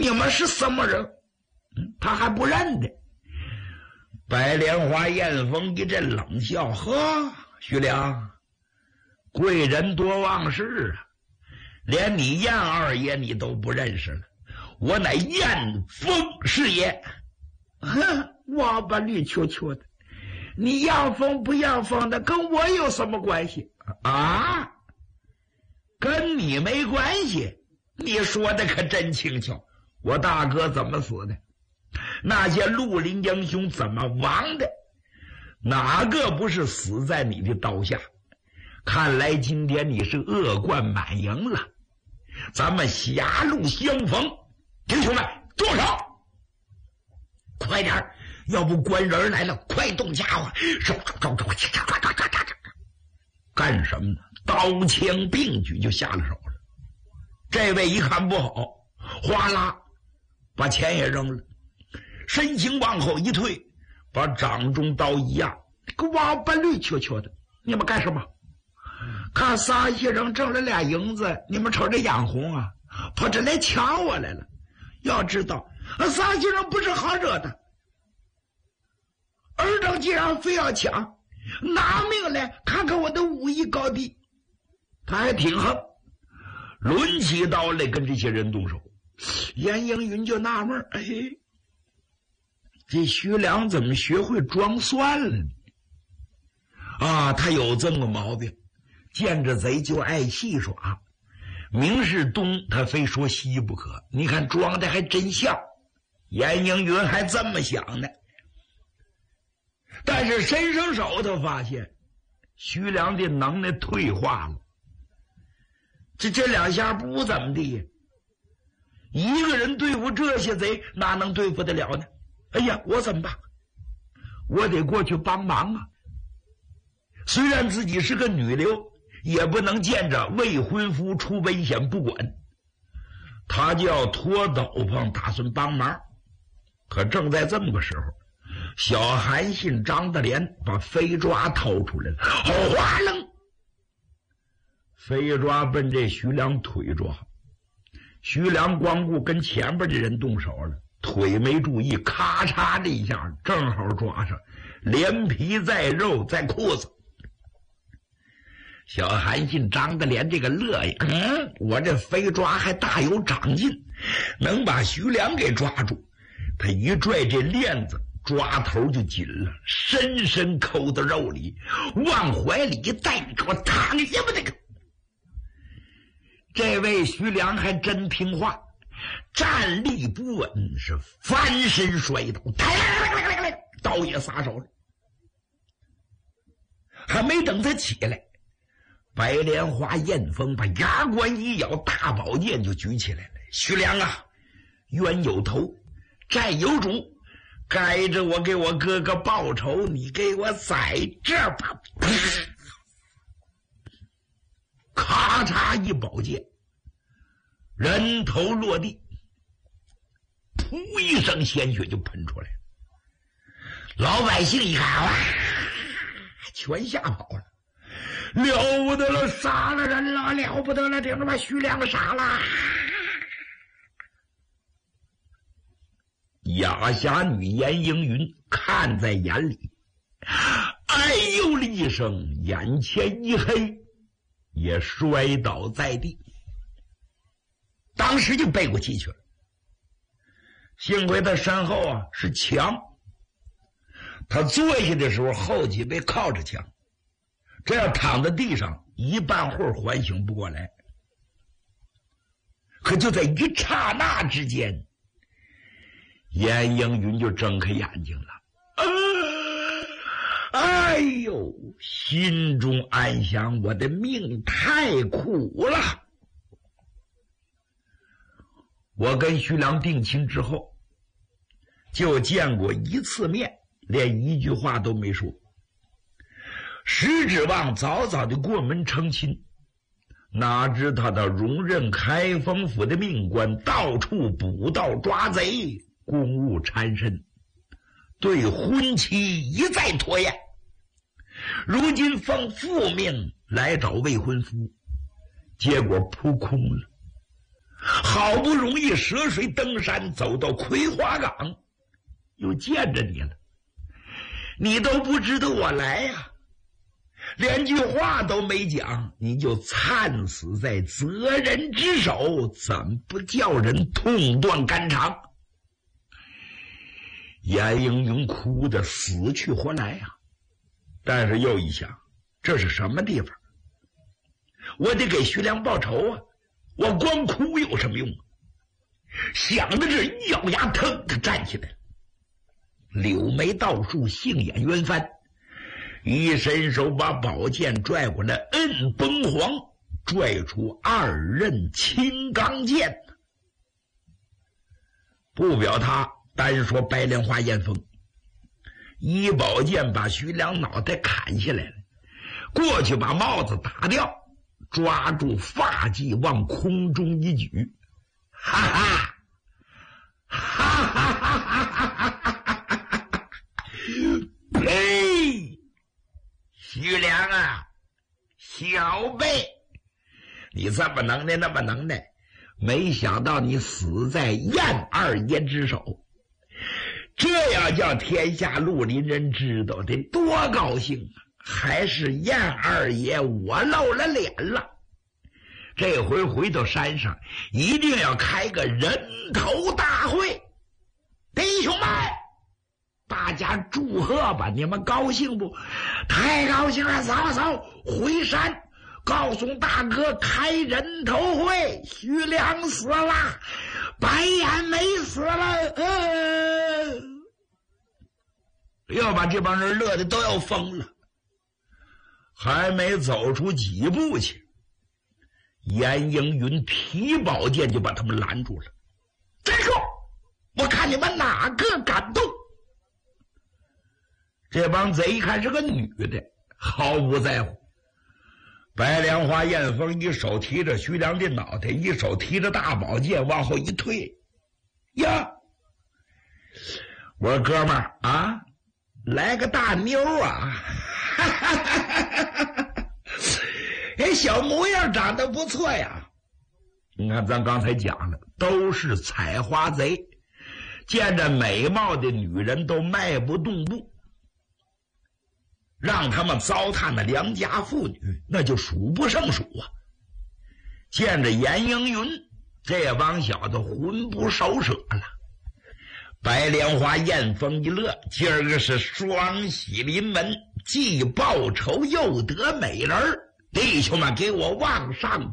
你们是什么人？他还不认得。白莲花艳风一阵冷笑，呵，徐良，贵人多忘事啊，连你燕二爷你都不认识了，我乃燕风师爷。哼，王八绿球球的，你养风不养风的，跟我有什么关系啊？跟你没关系，你说的可真轻巧。我大哥怎么死的？那些绿林英雄怎么亡的？哪个不是死在你的刀下？看来今天你是恶贯满盈了。咱们狭路相逢，弟兄们住手！快点，要不官人来了，快动家伙！干什么呢？刀枪并举就下了手了。这位一看不好，哗啦把钱也扔了，身形往后一退，把掌中刀一压，个王八绿球球的，你们干什么？看仨一人挣了俩银子，你们瞅着眼红啊，跑这来抢我来了。要知道仨一人不是好惹的，二等既然非要抢，拿命来看看我的武艺高低。他还挺横，抡起刀来跟这些人动手。严应云就纳闷，哎，这徐良怎么学会装蒜了呢？啊，他有这么个毛病，见着贼就爱戏耍，明是东他非说西不可。你看装的还真像，严应云还这么想呢。但是伸伸手他发现徐良的能耐退化了，这两下不怎么地，一个人对付这些贼哪能对付得了呢？哎呀，我怎么办？我得过去帮忙啊！虽然自己是个女流，也不能见着未婚夫出危险不管，他就要脱斗篷打算帮忙。可正在这么个时候，小韩信张德莲把飞抓掏出来了，哗楞，飞抓奔这徐良腿抓。徐良光顾跟前边的人动手了，腿没注意，咔嚓的一下正好抓上，连皮带肉在裤子。小韩信张德莲这个乐呀，我这飞抓还大有长进，能把徐良给抓住。他一拽这链子，抓头就紧了，深深抠到肉里，往怀里一带，给我躺下吧！这个这位徐良还真听话，站立不稳，是翻身摔倒，刀也撒手了。还没等他起来，白莲花艳风把牙关一咬，大宝剑就举起来了。徐良啊，冤有头，债有主，该着我给我哥哥报仇，你给我在这吧！咔嚓一宝剑，人头落地，噗一声鲜血就喷出来。老百姓一看，哇，全吓跑了。了不得了，杀了人了，了不得了，顶着把徐良杀了。哑侠女严应云看在眼里，哎呦了一声，眼前一黑，也摔倒在地，当时就背过气去了。幸亏他身后啊是墙，他坐下的时候后脊背靠着墙，这要躺在地上一半会儿缓醒不过来。可就在一刹那之间，严应云就睁开眼睛了。哎呦，心中暗想，我的命太苦了。我跟徐良定亲之后，就见过一次面，连一句话都没说，实指望早早的过门成亲。哪知他的荣任开封府的命官，到处捕盗抓贼，公务缠身，对婚期一再拖延。如今奉父命来找未婚夫，结果扑空了。好好不容易涉水登山，走到葵花岗，又见着你了，你都不知道我来呀，连句话都没讲，你就惨死在责人之手，怎不叫人痛断肝肠？严英云哭得死去活来呀，但是又一想，这是什么地方？我得给徐良报仇啊！我光哭有什么用？想的这咬牙腾的站起来，柳眉倒竖，杏眼圆翻，一伸手把宝剑拽过来，摁崩簧，拽出2刃青钢剑。不表他，单说白莲花燕峰，一宝剑把徐良脑袋砍下来了，过去把帽子打掉，抓住发髻往空中一举，哈哈哈哈哈哈哈哈！呸！徐良啊，小辈，你这么能耐那么能耐，没想到你死在燕二爷之手，这要叫天下绿林人知道得多高兴啊！还是燕二爷我露了脸了，这回回到山上一定要开个人头大会，弟兄们大家祝贺吧，你们高兴不？太高兴了，走走回山告诉大哥开人头会，徐良死了，白眼没死了。要把这帮人乐得都要疯了。还没走出几步去，严英云提宝剑就把他们拦住了。这个我看你们哪个敢动？这帮贼一看是个女的，毫不在乎。白莲花燕峰一手提着徐良的脑袋，一手提着大宝剑往后一退。呀，我说哥们儿啊，来个大妞啊！哈哈哈哈哈！哎，小模样长得不错呀。你看咱刚才讲了，都是采花贼，见着美貌的女人都迈不动步，让他们糟蹋那良家妇女，那就数不胜数啊。见着严英云，这帮小子魂不守舍了。白莲花燕峰一乐，今儿个是双喜临门，既报仇又得美人，弟兄们给我往上